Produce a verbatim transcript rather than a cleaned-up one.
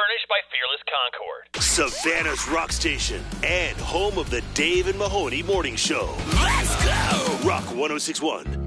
furnished by Fearless Concord. Savannah's rock station and home of the Dave and Mahoney Morning Show. Let's go! Rock one oh six one.